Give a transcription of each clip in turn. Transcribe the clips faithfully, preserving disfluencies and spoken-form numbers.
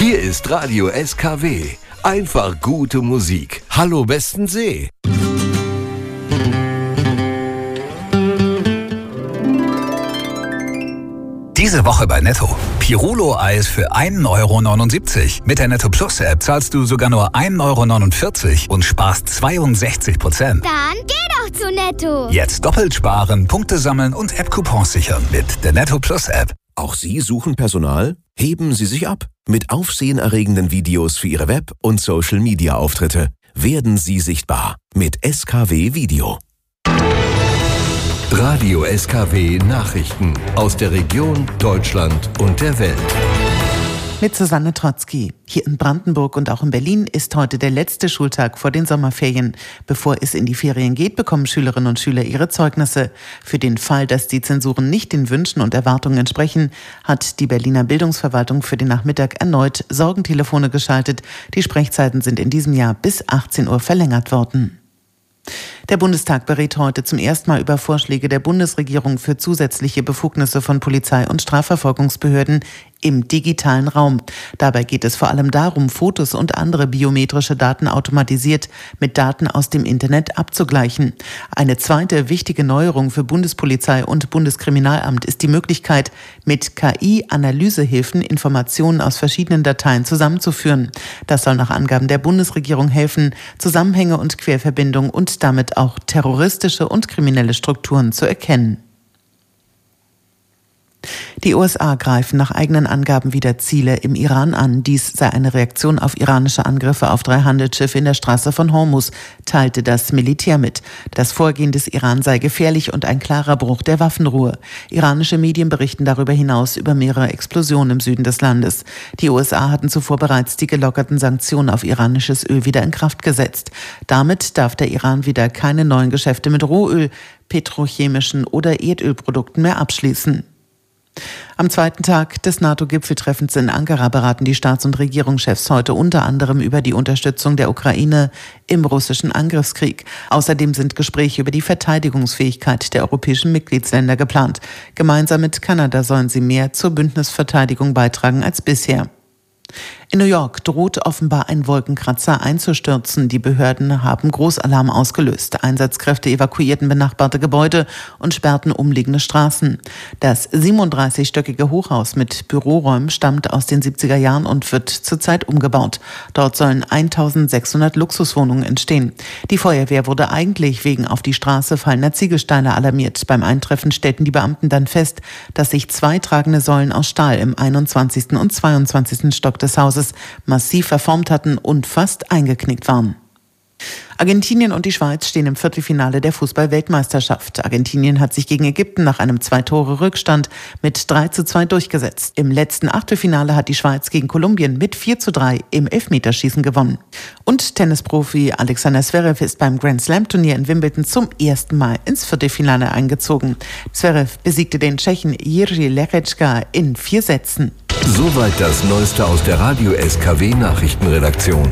Hier ist Radio S K W. Einfach gute Musik. Hallo Bestensee. Diese Woche bei Netto. Pirulo-Eis für ein Euro neunundsiebzig. Mit der Netto Plus App zahlst du sogar nur ein Euro neunundvierzig und sparst zweiundsechzig Prozent. Dann geh doch zu Netto. Jetzt doppelt sparen, Punkte sammeln und App-Coupons sichern mit der Netto Plus App. Auch Sie suchen Personal? Heben Sie sich ab mit aufsehenerregenden Videos für Ihre Web- und Social-Media-Auftritte. Werden Sie sichtbar mit S K W Video. Radio S K W Nachrichten aus der Region, Deutschland und der Welt. Mit Susanne Trotzki. Hier in Brandenburg und auch in Berlin ist heute der letzte Schultag vor den Sommerferien. Bevor es in die Ferien geht, bekommen Schülerinnen und Schüler ihre Zeugnisse. Für den Fall, dass die Zensuren nicht den Wünschen und Erwartungen entsprechen, hat die Berliner Bildungsverwaltung für den Nachmittag erneut Sorgentelefone geschaltet. Die Sprechzeiten sind in diesem Jahr bis achtzehn Uhr verlängert worden. Der Bundestag berät heute zum ersten Mal über Vorschläge der Bundesregierung für zusätzliche Befugnisse von Polizei und Strafverfolgungsbehörden im digitalen Raum. Dabei geht es vor allem darum, Fotos und andere biometrische Daten automatisiert mit Daten aus dem Internet abzugleichen. Eine zweite wichtige Neuerung für Bundespolizei und Bundeskriminalamt ist die Möglichkeit, mit K I-Analysehilfen Informationen aus verschiedenen Dateien zusammenzuführen. Das soll nach Angaben der Bundesregierung helfen, Zusammenhänge und Querverbindungen und damit auch terroristische und kriminelle Strukturen zu erkennen. Die U S A greifen nach eigenen Angaben wieder Ziele im Iran an. Dies sei eine Reaktion auf iranische Angriffe auf drei Handelsschiffe in der Straße von Hormuz, teilte das Militär mit. Das Vorgehen des Iran sei gefährlich und ein klarer Bruch der Waffenruhe. Iranische Medien berichten darüber hinaus über mehrere Explosionen im Süden des Landes. Die U S A hatten zuvor bereits die gelockerten Sanktionen auf iranisches Öl wieder in Kraft gesetzt. Damit darf der Iran wieder keine neuen Geschäfte mit Rohöl, petrochemischen oder Erdölprodukten mehr abschließen. Am zweiten Tag des NATO-Gipfeltreffens in Ankara beraten die Staats- und Regierungschefs heute unter anderem über die Unterstützung der Ukraine im russischen Angriffskrieg. Außerdem sind Gespräche über die Verteidigungsfähigkeit der europäischen Mitgliedsländer geplant. Gemeinsam mit Kanada sollen sie mehr zur Bündnisverteidigung beitragen als bisher. In New York droht offenbar ein Wolkenkratzer einzustürzen. Die Behörden haben Großalarm ausgelöst. Einsatzkräfte evakuierten benachbarte Gebäude und sperrten umliegende Straßen. Das siebenunddreißigstöckige Hochhaus mit Büroräumen stammt aus den siebziger Jahren und wird zurzeit umgebaut. Dort sollen eintausendsechshundert Luxuswohnungen entstehen. Die Feuerwehr wurde eigentlich wegen auf die Straße fallender Ziegelsteine alarmiert. Beim Eintreffen stellten die Beamten dann fest, dass sich zwei tragende Säulen aus Stahl im einundzwanzigsten und zweiundzwanzigsten Stock des Hauses massiv verformt hatten und fast eingeknickt waren. Argentinien und die Schweiz stehen im Viertelfinale der Fußball-Weltmeisterschaft. Argentinien hat sich gegen Ägypten nach einem Zwei-Tore-Rückstand mit drei zu zwei durchgesetzt. Im letzten Achtelfinale hat die Schweiz gegen Kolumbien mit vier zu drei im Elfmeterschießen gewonnen. Und Tennisprofi Alexander Zverev ist beim Grand-Slam-Turnier in Wimbledon zum ersten Mal ins Viertelfinale eingezogen. Zverev besiegte den Tschechen Jiří Lehečka in vier Sätzen. Soweit das Neueste aus der Radio S K W Nachrichtenredaktion.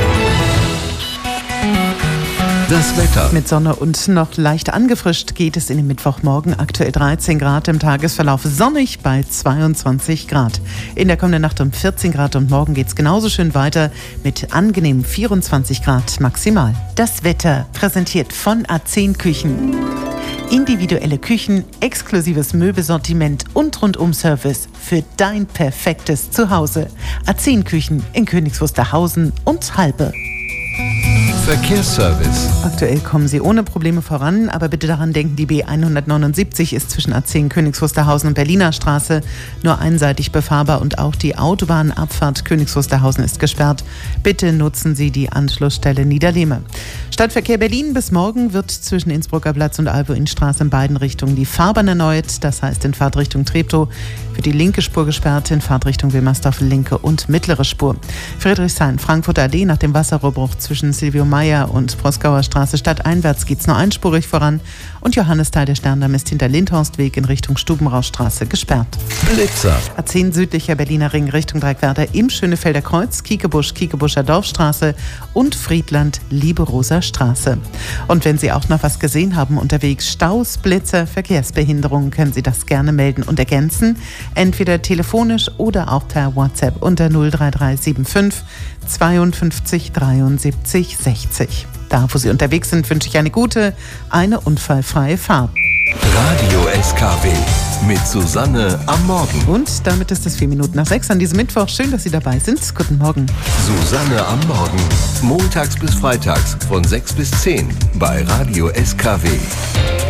Das Wetter. Mit Sonne und noch leicht angefrischt geht es in den Mittwochmorgen. Aktuell dreizehn Grad, im Tagesverlauf sonnig bei zweiundzwanzig Grad. In der kommenden Nacht um vierzehn Grad und morgen geht es genauso schön weiter mit angenehmen vierundzwanzig Grad maximal. Das Wetter präsentiert von A zehn Küchen. Individuelle Küchen, exklusives Möbelsortiment und Rundum-Service für dein perfektes Zuhause. A zehn Küchen in Königs Wusterhausen und Halbe. Verkehrsservice. Aktuell kommen Sie ohne Probleme voran, aber bitte daran denken, die B hundertneunundsiebzig ist zwischen A zehn Königs Wusterhausen und Berliner Straße nur einseitig befahrbar und auch die Autobahnabfahrt Königs Wusterhausen ist gesperrt. Bitte nutzen Sie die Anschlussstelle Niederlehme. Stadtverkehr Berlin bis morgen wird zwischen Innsbrucker Platz und Albuinstraße in beiden Richtungen die Fahrbahn erneuert, das heißt in Fahrtrichtung Treptow wird die linke Spur gesperrt, in Fahrtrichtung Wilmersdorf linke und mittlere Spur. Friedrichshain, Frankfurter Allee nach dem Wasserrohrbruch zwischen Silvio Meier und Proskauer Straße stadteinwärts geht's nur einspurig voran und Johannisthal der Sterndamm ist hinter Lindhorstweg in Richtung Stubenraustraße gesperrt. Blitzer. A zehn südlicher Berliner Ring Richtung Dreieckwerder im Schönefelder Kreuz, Kiekebusch, Kiekebuscher Dorfstraße und Friedland, Lieberoser Straße. Und wenn Sie auch noch was gesehen haben unterwegs, Staus, Blitzer, Verkehrsbehinderungen, können Sie das gerne melden und ergänzen, entweder telefonisch oder auch per WhatsApp unter null drei drei sieben fünf zweiundfünfzig dreiundsiebzig sechzig. Da, wo Sie unterwegs sind, wünsche ich eine gute, eine unfallfreie Fahrt. Radio S K W mit Susanne am Morgen. Und damit ist es vier Minuten nach sechs an diesem Mittwoch. Schön, dass Sie dabei sind. Guten Morgen. Susanne am Morgen. Montags bis freitags von sechs bis zehn bei Radio S K W.